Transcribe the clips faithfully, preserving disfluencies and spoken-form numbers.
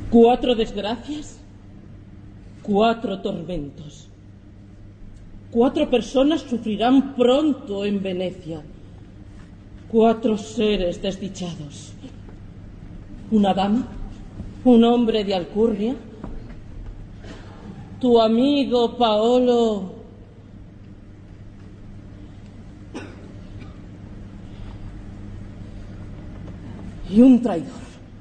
Cuatro desgracias, cuatro tormentos. Cuatro personas sufrirán pronto en Venecia. Cuatro seres desdichados. Una dama, un hombre de alcurnia, tu amigo Paolo y un traidor.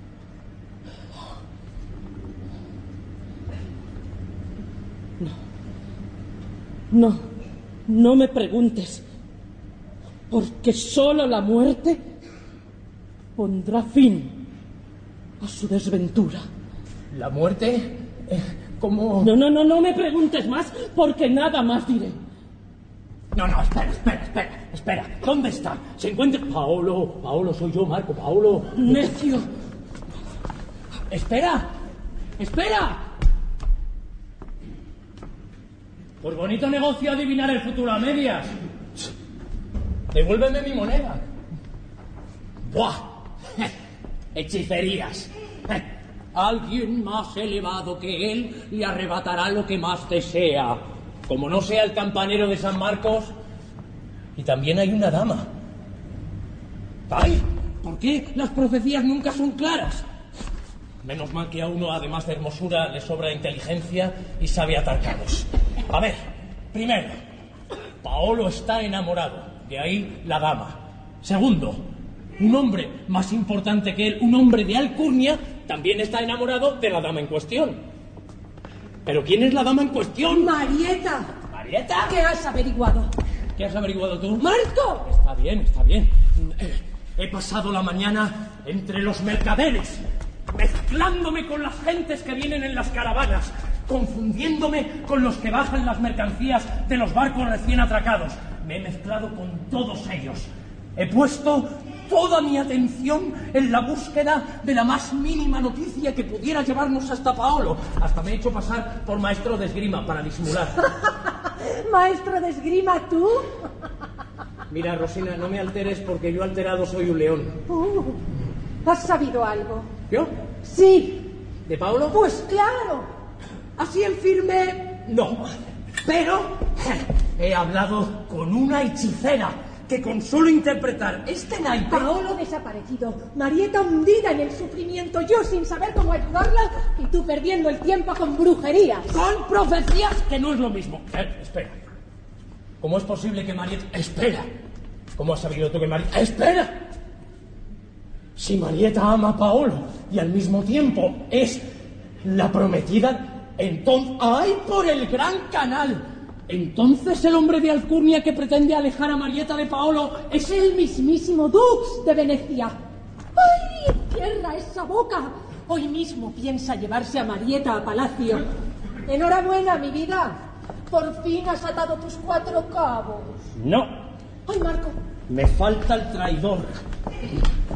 No, no, no me preguntes, porque solo la muerte pondrá fin a su desventura. ¿La muerte? Eh, ¿Cómo? No, no, no, no me preguntes más, porque nada más diré. No, no, espera, espera, espera, espera. ¿Dónde está? ¿Se encuentra? Paolo, Paolo, soy yo, Marco, Paolo. Necio. Espera, espera. Pues bonito negocio adivinar el futuro a medias. Devuélveme mi moneda. ¡Buah! Hechicerías. Alguien más elevado que él le arrebatará lo que más desea. Como no sea el campanero de San Marcos. Y también hay una dama. ¡Ay! ¿Por qué las profecías nunca son claras? Menos mal que a uno, además de hermosura, le sobra inteligencia y sabe atar cabos. A ver, primero, Paolo está enamorado. De ahí la dama. Segundo, un hombre más importante que él, un hombre de alcurnia, también está enamorado de la dama en cuestión. ¿Pero quién es la dama en cuestión? Marieta. ¿Marieta? ¿Qué has averiguado? ¿Qué has averiguado tú? ¡Marco! Está bien, está bien. He pasado la mañana entre los mercaderes, mezclándome con las gentes que vienen en las caravanas, confundiéndome con los que bajan las mercancías de los barcos recién atracados. Me he mezclado con todos ellos. He puesto toda mi atención en la búsqueda de la más mínima noticia que pudiera llevarnos hasta Paolo. Hasta me he hecho pasar por maestro de esgrima para disimular. ¿Maestro de esgrima tú? Mira, Rosina, no me alteres porque yo alterado soy un león. Uh, ¿Has sabido algo? ¿Yo? Sí. ¿De Paolo? Pues claro. Así en firme... No. Pero he hablado con una hechicera que con solo interpretar este naipe... Paolo desaparecido, Marieta hundida en el sufrimiento, yo sin saber cómo ayudarla y tú perdiendo el tiempo con brujerías. Con profecías, que no es lo mismo. Eh, espera. ¿Cómo es posible que Marieta... Espera. ¿Cómo has sabido tú que Marieta... Espera. Si Marieta ama a Paolo y al mismo tiempo es la prometida, entonces... ¡Ay, por el gran canal! Entonces el hombre de alcurnia que pretende alejar a Marieta de Paolo es el mismísimo Dux de Venecia. ¡Ay! ¡Cierra esa boca! Hoy mismo piensa llevarse a Marieta a palacio. Enhorabuena, mi vida. Por fin has atado tus cuatro cabos. No. ¡Ay, Marco! Me falta el traidor.